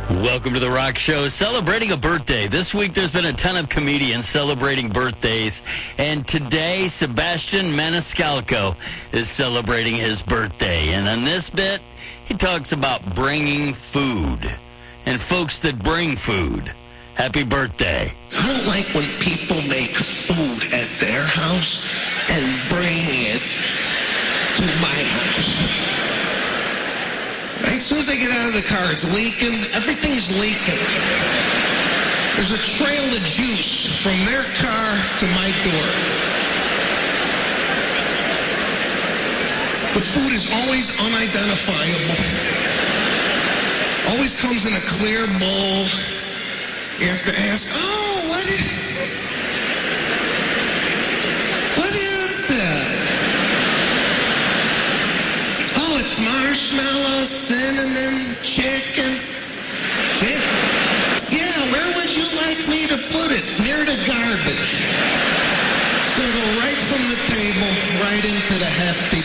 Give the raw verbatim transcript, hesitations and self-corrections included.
Welcome to The Rock Show, celebrating a birthday. This week there's been a ton of comedians celebrating birthdays, and today Sebastian Maniscalco is celebrating his birthday. And on this bit, he talks about bringing food and folks that bring food. Happy birthday. I don't like when people make food at their house and bring it to my house. Right? As soon as I get out of the car, it's leaking. Everything's leaking. There's a trail of juice from their car to my door. The food is always unidentifiable. Always comes in a clear bowl. You have to ask, oh, what is, what is that? Oh, it's marshmallows, cinnamon, chicken. Chicken? Yeah, where would you like me to put it? Near the garbage. It's going to go right from the table, right into the hefty